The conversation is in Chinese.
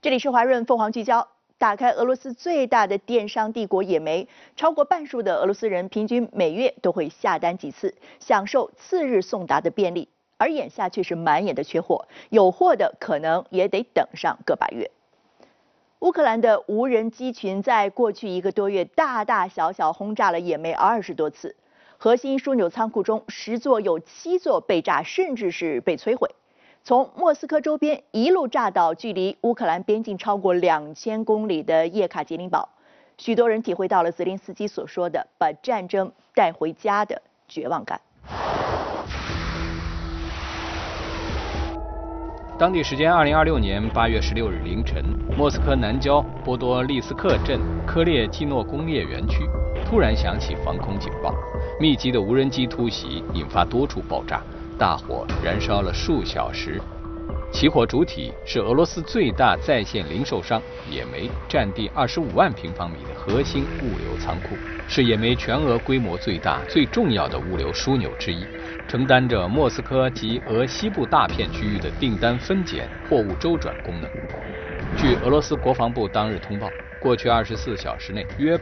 这里是华润凤凰聚焦。打开俄罗斯最大的电商帝国野莓，超过半数的俄罗斯人平均每月都会下单几次，享受次日送达的便利。而眼下却是满眼的缺货，有货的可能也得等上个把月。乌克兰的无人机群在过去1个多月大大小小轰炸了野莓20多次，核心枢纽仓库中10座有7座被炸，甚至是被摧毁。从莫斯科周边一路炸到距离乌克兰边境超过2000公里的叶卡捷琳堡，许多人体会到了泽连斯基所说的“把战争带回家”的绝望感。 当地时间2026年8月16日凌晨，莫斯科南郊波多利斯克镇科列基诺工业园区突然响起防空警报，密集的无人机突袭引发多处爆炸。大火燃烧了数小时，起火主体是俄罗斯最大在线零售商野莓，占地25万平方米的核心物流仓库，是野莓全俄规模最大、最重要的物流枢纽之一，承担着莫斯科及俄西部大片区域的订单分拣、货物周转功能。据俄罗斯国防部当日通报，过去24小时内约